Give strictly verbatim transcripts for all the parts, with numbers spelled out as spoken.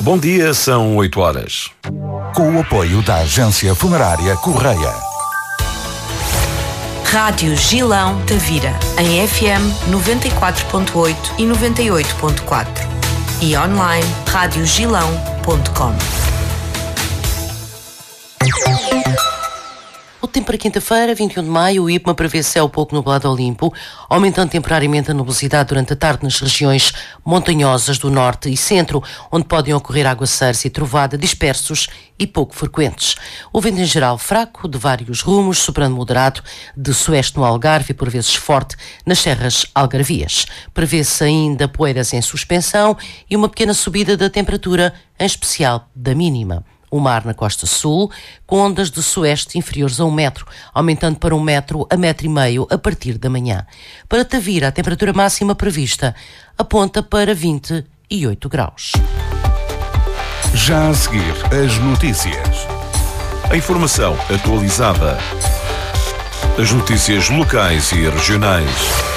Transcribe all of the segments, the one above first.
Bom dia, são oito horas. Com o apoio da Agência Funerária Correia. Rádio Gilão Tavira, em F M noventa e quatro ponto oito e noventa e oito ponto quatro. E online, rádio gilão ponto com. O tempo para quinta-feira, vinte e um de maio, o IPMA prevê céu pouco nublado ao limpo, aumentando temporariamente a nubosidade durante a tarde nas regiões montanhosas do norte e centro, onde podem ocorrer aguaceiros e trovada dispersos e pouco frequentes. O vento em geral fraco, de vários rumos, soprando moderado, de sueste no Algarve e por vezes forte nas serras algarvias. Prevê-se ainda poeiras em suspensão e uma pequena subida da temperatura, em especial da mínima. O mar na costa sul, com ondas de sueste inferiores a um metro, aumentando para um metro a metro e meio a partir da manhã. Para Tavira, a temperatura máxima prevista aponta para vinte e oito graus. Já a seguir, as notícias. A informação atualizada. As notícias locais e regionais.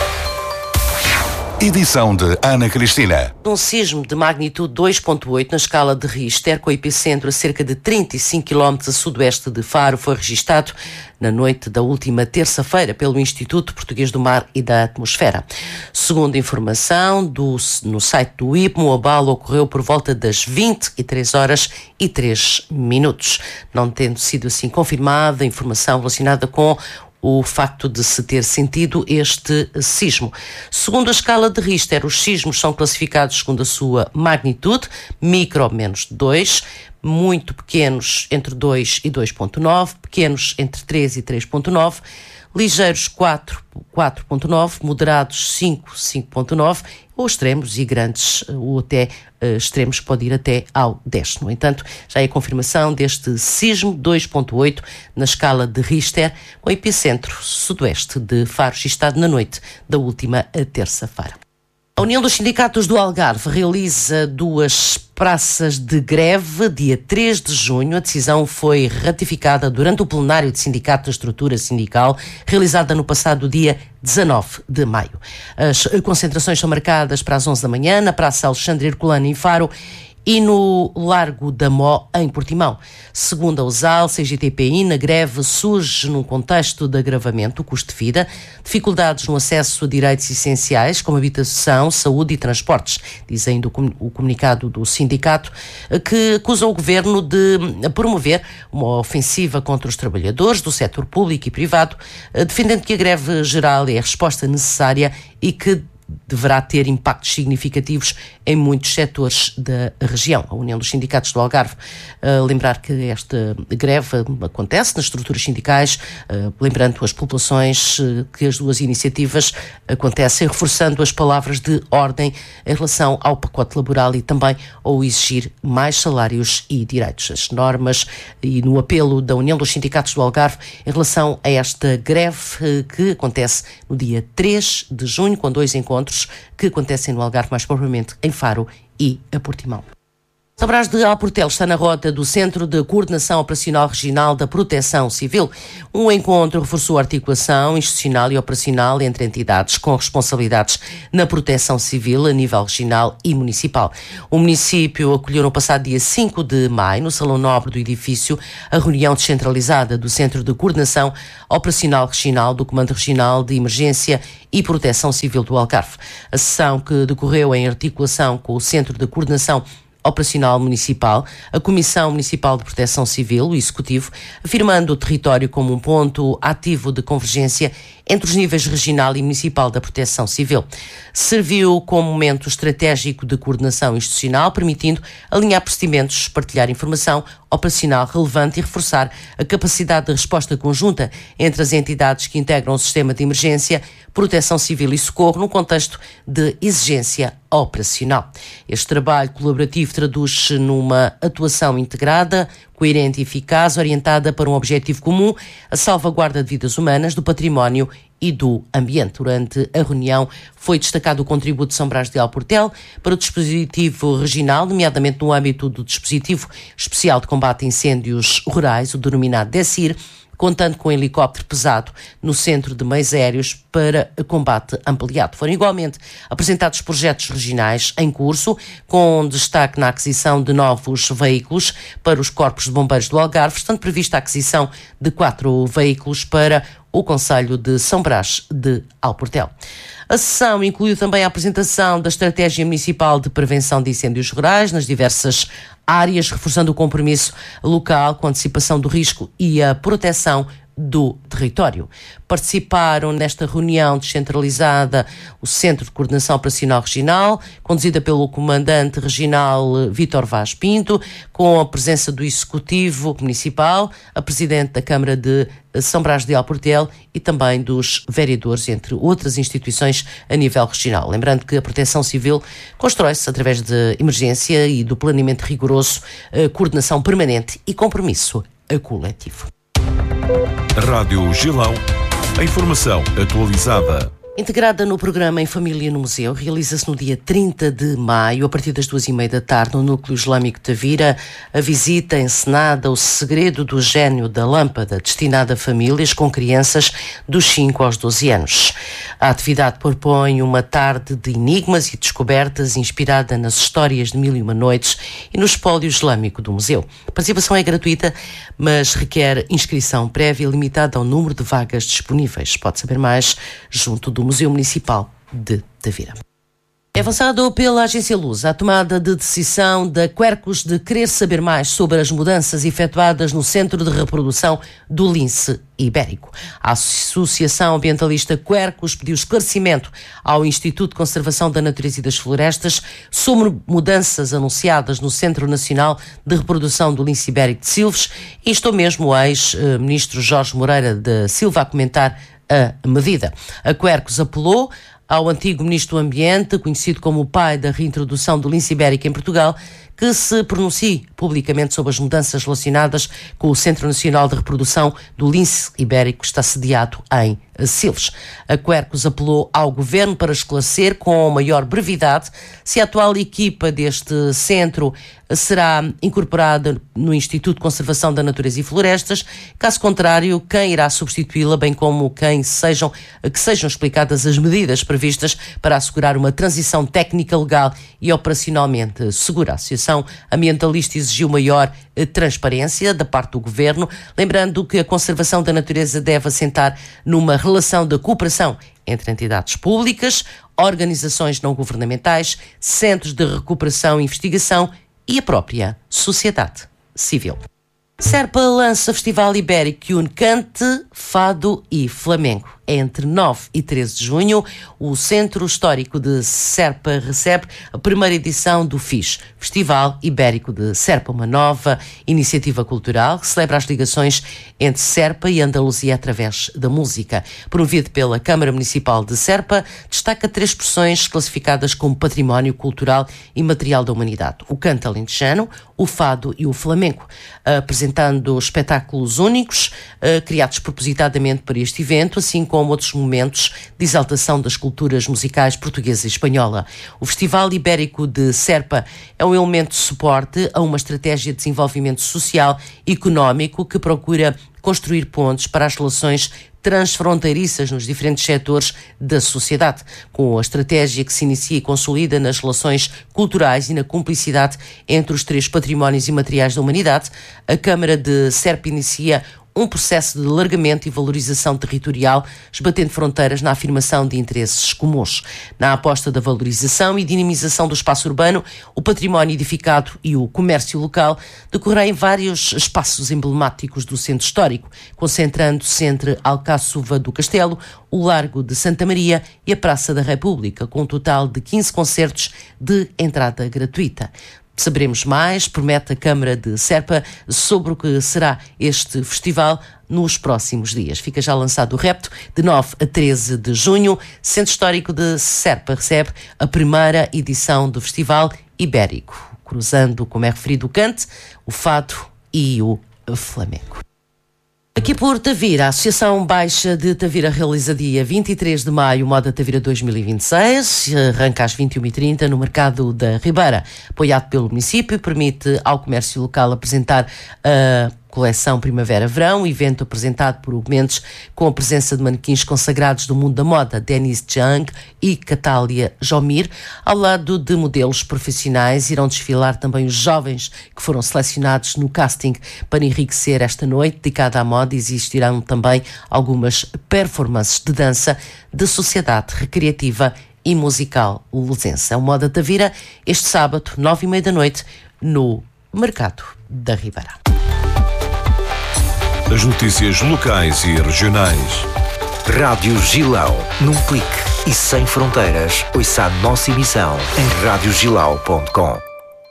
Edição de Ana Cristina. Um sismo de magnitude dois ponto oito na escala de Richter, com o epicentro a cerca de trinta e cinco quilómetros a sudoeste de Faro, foi registado na noite da última terça-feira pelo Instituto Português do Mar e da Atmosfera. Segundo informação do, no site do IPMA, o abalo ocorreu por volta das vinte e três horas e três minutos, não tendo sido assim confirmada a informação relacionada com o facto de se ter sentido este sismo. Segundo a escala de Richter, os sismos são classificados segundo a sua magnitude, micro menos dois, muito pequenos entre dois e dois ponto nove, pequenos entre três e três ponto nove, ligeiros quatro, quatro ponto nove, moderados cinco, cinco ponto nove, ou extremos e grandes, ou até uh, extremos que pode ir até ao dez. No entanto, já é a confirmação deste sismo dois ponto oito na escala de Richter, com epicentro sudoeste de Faro, registado na noite da última terça-feira. A União dos Sindicatos do Algarve realiza duas praças de greve dia três de junho. A decisão foi ratificada durante o plenário de sindicato da estrutura sindical, realizada no passado dia dezanove de maio. As concentrações são marcadas para as onze da manhã na Praça Alexandre Herculano em Faro e no Largo da Mó, em Portimão. Segundo a U S A L, C G T P I, a greve surge num contexto de agravamento do custo de vida, dificuldades no acesso a direitos essenciais como habitação, saúde e transportes, diz ainda o comunicado do sindicato, que acusa o governo de promover uma ofensiva contra os trabalhadores do setor público e privado, defendendo que a greve geral é a resposta necessária e que deverá ter impactos significativos em muitos setores da região. A União dos Sindicatos do Algarve, uh, lembrar que esta greve acontece nas estruturas sindicais, uh, lembrando as populações uh, que as duas iniciativas acontecem, reforçando as palavras de ordem em relação ao pacote laboral e também ao exigir mais salários e direitos. As normas e no apelo da União dos Sindicatos do Algarve em relação a esta greve uh, que acontece no dia três de junho, com dois encontros que acontecem no Algarve, mais propriamente em Faro e a Portimão. São Brás de Alportel está na rota do Centro de Coordenação Operacional Regional da Proteção Civil. Um encontro reforçou a articulação institucional e operacional entre entidades com responsabilidades na proteção civil a nível regional e municipal. O município acolheu no passado dia cinco de maio, no Salão Nobre do edifício, a reunião descentralizada do Centro de Coordenação Operacional Regional do Comando Regional de Emergência e Proteção Civil do Algarve. A sessão, que decorreu em articulação com o Centro de Coordenação Operacional Municipal, a Comissão Municipal de Proteção Civil, o Executivo, afirmando o território como um ponto ativo de convergência entre os níveis regional e municipal da proteção civil. Serviu como momento estratégico de coordenação institucional, permitindo alinhar procedimentos, partilhar informação operacional relevante e reforçar a capacidade de resposta conjunta entre as entidades que integram o sistema de emergência, proteção civil e socorro no contexto de exigência operacional. Este trabalho colaborativo traduz-se numa atuação integrada, coerente e eficaz, orientada para um objetivo comum, a salvaguarda de vidas humanas, do património e do ambiente. Durante a reunião foi destacado o contributo de São Brás de Alportel para o dispositivo regional, nomeadamente no âmbito do dispositivo especial de combate a incêndios rurais, o denominado DECIR, contando com um helicóptero pesado no Centro de Meios Aéreos para combate ampliado. Foram igualmente apresentados projetos regionais em curso, com destaque na aquisição de novos veículos para os corpos de bombeiros do Algarve, estando prevista a aquisição de quatro veículos para o concelho de São Brás de Alportel. A sessão incluiu também a apresentação da Estratégia Municipal de Prevenção de Incêndios Rurais nas diversas áreas, reforçando o compromisso local com a antecipação do risco e a proteção do território. Participaram nesta reunião descentralizada o Centro de Coordenação Operacional Regional, conduzida pelo Comandante Regional Vítor Vaz Pinto, com a presença do Executivo Municipal, a Presidente da Câmara de São Brás de Alportel e também dos vereadores, entre outras instituições a nível regional. Lembrando que a Proteção Civil constrói-se através de emergência e do planeamento rigoroso, coordenação permanente e compromisso coletivo. Rádio Gilão, a informação atualizada. Integrada no programa Em Família no Museu, realiza-se no dia trinta de maio, a partir das duas e meia da tarde, no Núcleo Islâmico de Tavira, a visita encenada O Segredo do Gênio da Lâmpada, destinada a famílias com crianças dos cinco aos doze anos. A atividade propõe uma tarde de enigmas e descobertas inspirada nas histórias de Mil e Uma Noites e no espólio islâmico do museu. A participação é gratuita, mas requer inscrição prévia limitada ao número de vagas disponíveis. Pode saber mais junto do Museu Municipal de Tavira. É avançado pela Agência Luz a tomada de decisão da Quercus de querer saber mais sobre as mudanças efetuadas no Centro de Reprodução do Lince Ibérico. A Associação Ambientalista Quercus pediu esclarecimento ao Instituto de Conservação da Natureza e das Florestas sobre mudanças anunciadas no Centro Nacional de Reprodução do Lince Ibérico de Silves e estou mesmo o ex-ministro Jorge Moreira da Silva a comentar a medida. A Quercus apelou ao antigo Ministro do Ambiente, conhecido como o pai da reintrodução do lince ibérico em Portugal, que se pronuncie publicamente sobre as mudanças relacionadas com o Centro Nacional de Reprodução do Lince Ibérico, que está sediado em Silves. A Quercus apelou ao Governo para esclarecer com maior brevidade se a atual equipa deste centro será incorporada no Instituto de Conservação da Natureza e Florestas. Caso contrário, quem irá substituí-la, bem como quem sejam, que sejam explicadas as medidas previstas para assegurar uma transição técnica, legal e operacionalmente segura. A Associação Ambientalista exigiu maior transparência da parte do Governo, lembrando que a conservação da natureza deve assentar numa relação de cooperação entre entidades públicas, organizações não governamentais, centros de recuperação e investigação e a própria sociedade civil. Serpa lança Festival Ibérico que une cante, fado e flamenco. Entre nove e treze de junho, o Centro Histórico de Serpa recebe a primeira edição do F I S, Festival Ibérico de Serpa, uma nova iniciativa cultural que celebra as ligações entre Serpa e Andaluzia através da música. Promovido pela Câmara Municipal de Serpa, destaca três expressões classificadas como património cultural e material da humanidade: o canto alentejano, o fado e o flamenco, apresentando espetáculos únicos, criados propositadamente para este evento, assim como como outros momentos de exaltação das culturas musicais portuguesa e espanhola. O Festival Ibérico de Serpa é um elemento de suporte a uma estratégia de desenvolvimento social e económico que procura construir pontes para as relações transfronteiriças nos diferentes setores da sociedade, com a estratégia que se inicia e consolida nas relações culturais e na cumplicidade entre os três patrimónios imateriais da humanidade. A Câmara de Serpa inicia um processo de alargamento e valorização territorial, esbatendo fronteiras na afirmação de interesses comuns. Na aposta da valorização e dinamização do espaço urbano, o património edificado e o comércio local decorrem vários espaços emblemáticos do centro histórico, concentrando-se entre Alcáçova do Castelo, o Largo de Santa Maria e a Praça da República, com um total de quinze concertos de entrada gratuita. Saberemos mais, promete a Câmara de Serpa, sobre o que será este festival nos próximos dias. Fica já lançado o repto. De nove a treze de junho, Centro Histórico de Serpa recebe a primeira edição do Festival Ibérico, cruzando, como é referido, o cante, o fado e o flamenco. Aqui por Tavira, a Associação Baixa de Tavira realiza dia vinte e três de maio Moda Tavira dois mil e vinte e seis, arranca às vinte e uma e trinta no Mercado da Ribeira. Apoiado pelo município, permite ao comércio local apresentar a coleção Primavera-Verão, evento apresentado por Hugo Mendes com a presença de manequins consagrados do mundo da moda, Denise Jiang e Catália Jomir. Ao lado de modelos profissionais irão desfilar também os jovens que foram selecionados no casting para enriquecer esta noite dedicada à moda. Existirão também algumas performances de dança, de sociedade recreativa e musical lusense. A Moda Tavira, este sábado, nove e meia da noite, no Mercado da Ribeira. As notícias locais e regionais. Rádio Gilão, num clique e sem fronteiras. Ouça a nossa emissão em rádio gilau ponto com.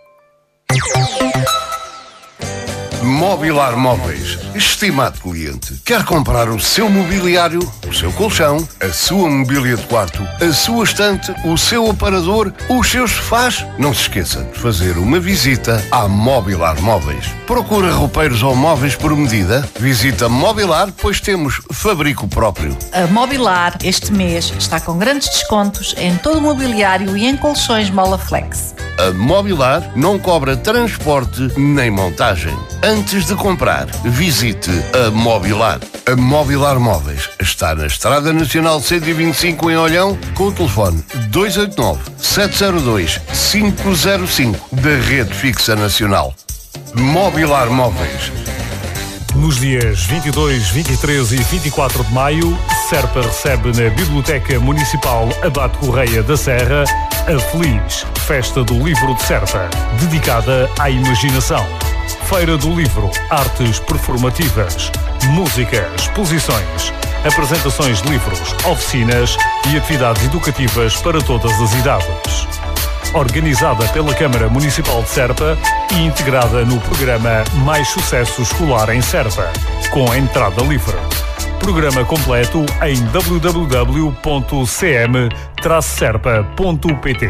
Mobilar Móveis. Estimado cliente, quer comprar o seu mobiliário, o seu colchão, a sua mobília de quarto, a sua estante, o seu aparador, os seus sofás? Não se esqueça de fazer uma visita à Mobilar Móveis. Procura roupeiros ou móveis por medida? Visita Mobilar, pois temos fabrico próprio. A Mobilar este mês está com grandes descontos em todo o mobiliário e em colchões Molaflex. A Mobilar não cobra transporte nem montagem. Antes de comprar, visite a Mobilar. A Mobilar Móveis está na Estrada Nacional cento e vinte e cinco em Olhão, com o telefone dois oito nove, sete zero dois, cinco zero cinco da Rede Fixa Nacional. Mobilar Móveis. Nos dias vinte e dois, vinte e três e vinte e quatro de maio, Serpa recebe na Biblioteca Municipal Abate Correia da Serra a Feliz Festa do Livro de Serpa, dedicada à imaginação. Feira do Livro, artes performativas, música, exposições, apresentações de livros, oficinas e atividades educativas para todas as idades. Organizada pela Câmara Municipal de Serpa e integrada no programa Mais Sucesso Escolar em Serpa, com a entrada livre. Programa completo em w w w ponto c m traço serpa ponto p t.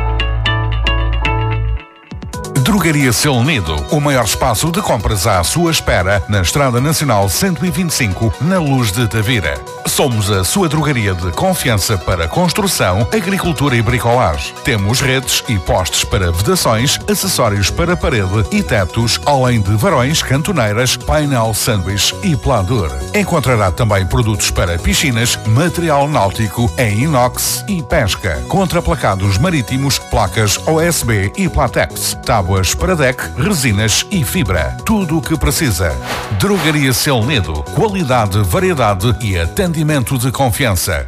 Drogaria Seu Nido, o maior espaço de compras à sua espera na Estrada Nacional cento e vinte e cinco, na Luz de Tavira. Somos a sua drogaria de confiança para construção, agricultura e bricolagem. Temos redes e postes para vedações, acessórios para parede e tetos, além de varões, cantoneiras, painel sanduíche e pladur. Encontrará também produtos para piscinas, material náutico em inox e pesca, contraplacados marítimos, placas O S B e Platex, tábuas para deck, resinas e fibra. Tudo o que precisa. Drogaria Seu Nido. Qualidade, variedade e atendimento de confiança.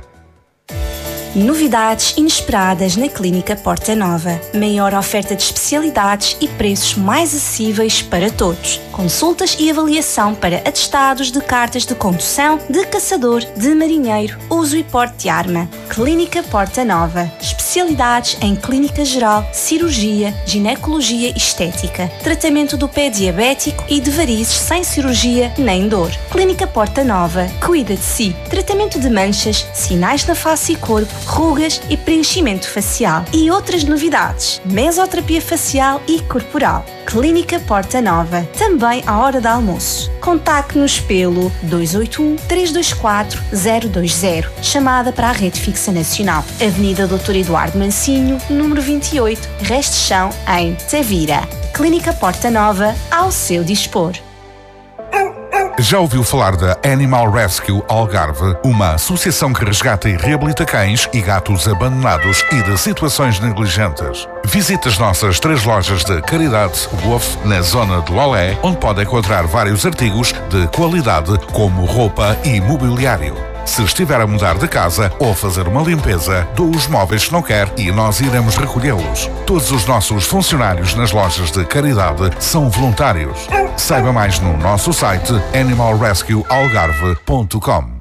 Novidades inesperadas na Clínica Porta Nova. Maior oferta de especialidades e preços mais acessíveis para todos. Consultas e avaliação para atestados de cartas de condução, de caçador, de marinheiro, uso e porte de arma. Clínica Porta Nova. Especialidades em clínica geral, cirurgia, ginecologia e estética. Tratamento do pé diabético e de varizes sem cirurgia nem dor. Clínica Porta Nova. Cuida de si. Tratamento de manchas, sinais na face e corpo, rugas e preenchimento facial. E outras novidades. Mesoterapia facial e corporal. Clínica Porta Nova. Também à hora de almoço. Contacte-nos pelo dois oito um, três dois quatro, zero dois zero. Chamada para a Rede Fixa Nacional. Avenida doutor Eduardo Mancinho, número vinte e oito, Resto de Chão, em Tavira. Clínica Porta Nova, ao seu dispor. Já ouviu falar da Animal Rescue Algarve, uma associação que resgata e reabilita cães e gatos abandonados e de situações negligentes? Visite as nossas três lojas de caridade Wolf na zona do Olé, onde pode encontrar vários artigos de qualidade como roupa e mobiliário. Se estiver a mudar de casa ou fazer uma limpeza, doe os móveis que não quer e nós iremos recolhê-los. Todos os nossos funcionários nas lojas de caridade são voluntários. Saiba mais no nosso site animal rescue algarve ponto com.